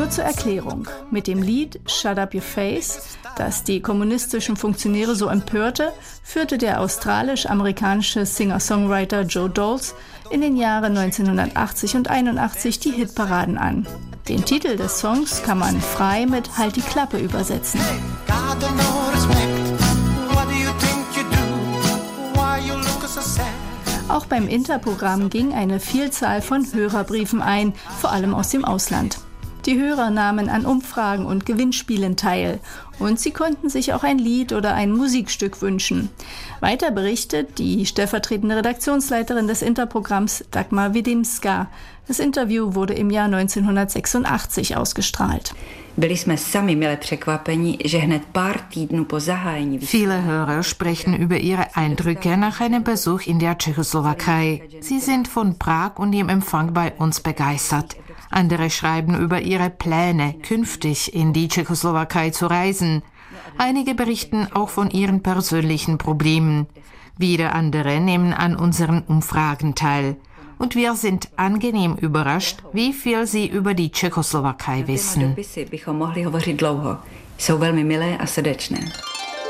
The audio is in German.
Kurze Erklärung. Mit dem Lied Shut Up Your Face, das die kommunistischen Funktionäre so empörte, führte der australisch-amerikanische Singer-Songwriter Joe Dolls in den Jahren 1980 und 81 die Hitparaden an. Den Titel des Songs kann man frei mit Halt die Klappe übersetzen. Auch beim Interprogramm ging eine Vielzahl von Hörerbriefen ein, vor allem aus dem Ausland. Die Hörer nahmen an Umfragen und Gewinnspielen teil und sie konnten sich auch ein Lied oder ein Musikstück wünschen. Weiter berichtet die stellvertretende Redaktionsleiterin des Interprogramms Dagmar Widimska. Das Interview wurde im Jahr 1986 ausgestrahlt. Viele Hörer sprechen über ihre Eindrücke nach einem Besuch in der Tschechoslowakei. Sie sind von Prag und dem Empfang bei uns begeistert. Andere schreiben über ihre Pläne, künftig in die Tschechoslowakei zu reisen. Einige berichten auch von ihren persönlichen Problemen. Wieder andere nehmen an unseren Umfragen teil. Und wir sind angenehm überrascht, wie viel sie über die Tschechoslowakei wissen. Jsou velmi milé a srdečné.